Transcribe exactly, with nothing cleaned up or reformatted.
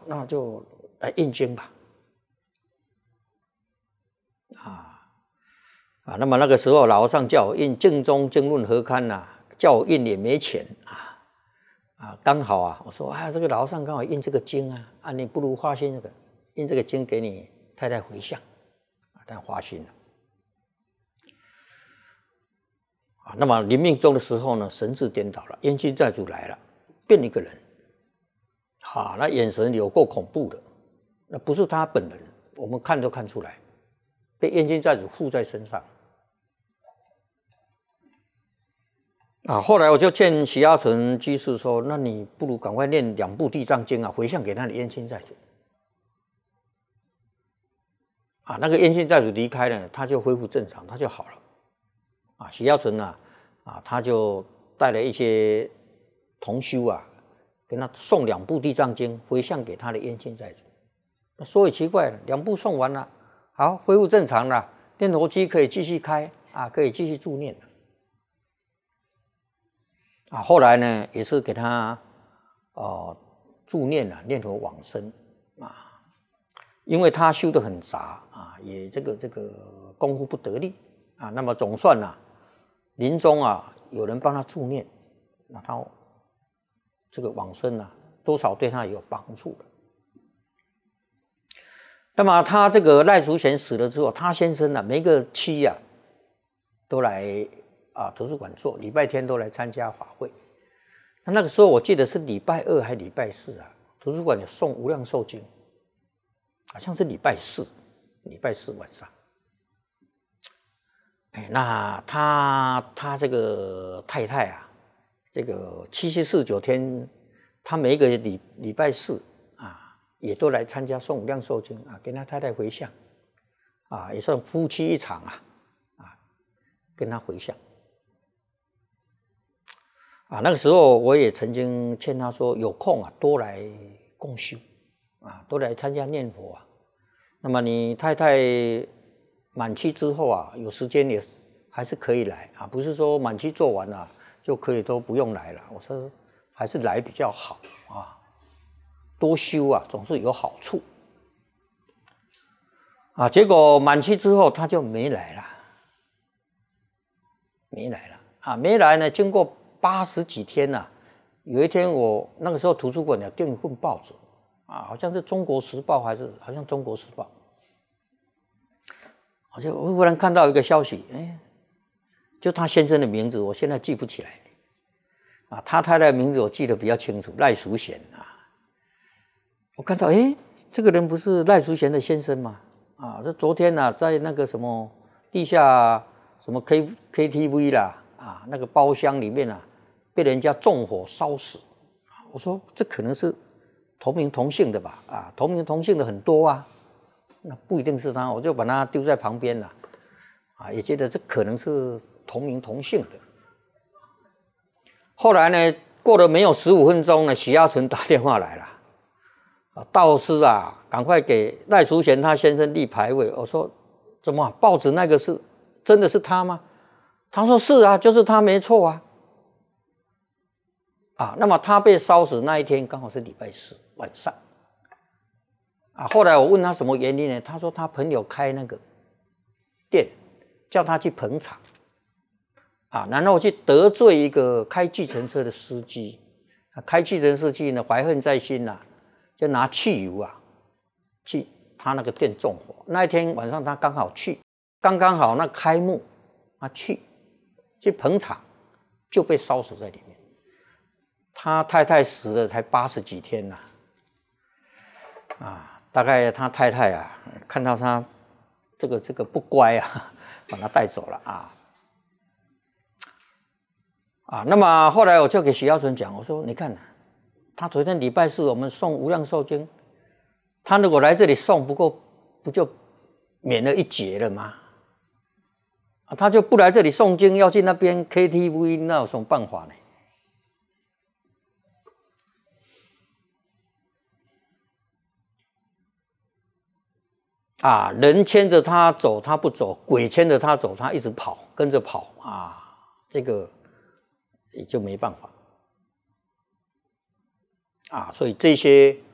那就来印经吧。啊啊，那么那个时候老和尚叫我印《净宗经论合刊》呐，叫我印也没钱啊啊，刚好啊，我说啊，这个老和尚刚好印这个经啊，啊，你不如发心这个印这个经给你太太回向啊，但发心了。啊，那么临命终的时候呢，神志颠倒了，冤亲债主来了，变一个人，啊，那眼神有够恐怖的，那不是他本人，我们看都看出来，被冤亲债主附在身上。啊，后来我就劝许亚纯居士说，那你不如赶快念两部地藏经啊，回向给他的冤亲债主。啊，那个冤亲债主离开了，他就恢复正常，他就好了。啊，许耀纯啊，啊，他就带了一些同修啊，给他送两部地藏经回向给他的冤亲债主。那所以奇怪了，两部送完了，好，恢复正常了，念佛机可以继续开啊，可以继续助念了。啊，后来呢，也是给他呃助念了，念佛往生啊，因为他修得很杂啊，也这个这个功夫不得力啊，那么总算啊。临终啊，有人帮他助念，那他这个往生啊，多少对他有帮助了。那么他这个赖淑贤死了之后，他先生啊，每个期啊，都来啊图书馆做，礼拜天都来参加法会。那那个时候我记得是礼拜二还礼拜四啊，图书馆有送《无量寿经》，好像是礼拜四，礼拜四晚上。哎，那他他这个太太啊，这个七七四九天，他每一个礼礼拜四啊，也都来参加诵无量寿经啊，跟他太太回向啊，也算夫妻一场啊啊，跟他回向啊。那个时候我也曾经劝他说，有空啊多来共修啊，多来参加念佛啊。那么你太太满期之后啊，有时间也还是可以来啊，不是说满期做完了就可以都不用来了。我说还是来比较好啊，多修啊总是有好处啊。结果满期之后他就没来了，没来了啊，没来呢。经过八十几天了、啊，有一天我那个时候图书馆有订一份报纸啊，好像是《中国时报》还是好像《中国时报》。我就忽然看到一个消息，哎，就他先生的名字，我现在记不起来啊。他太太的名字我记得比较清楚，赖淑贤啊。我看到，哎，这个人不是赖淑贤的先生吗？啊，这昨天呢、啊，在那个什么地下什么 K K T V 啦，啊，那个包厢里面啊，被人家纵火烧死。我说这可能是同名同姓的吧？啊，同名同姓的很多啊。那不一定是他，我就把他丢在旁边了，啊，也觉得这可能是同名同姓的。后来呢，过了没有十五分钟呢，许亚纯打电话来了，啊，道师啊，赶快给赖淑贤他先生立牌位。我说怎么报纸那个是真的是他吗？他说是啊，就是他没错啊。啊，那么他被烧死那一天刚好是礼拜四晚上。啊，后来我问他什么原因呢？他说他朋友开那个店，叫他去捧场，啊，然后去得罪一个开计程车的司机，啊，开计程车司机呢怀恨在心呐、啊，就拿汽油啊去他那个店纵火。那一天晚上他刚好去，刚刚好那开幕，他去去捧场，就被烧死在里面。他太太死了才八十几天呐、啊，啊。大概他太太啊，看到他这个这个不乖啊，把他带走了啊啊。那么后来我就给许耀纯讲，我说你看，他昨天礼拜四我们送无量寿经，他如果来这里送，不过不就免了一劫了吗？啊，他就不来这里诵经，要去那边 K T V， 那有什么办法呢？啊，人牵着他走，他不走；鬼牵着他走，他一直跑，跟着跑啊，这个也就没办法啊。所以这些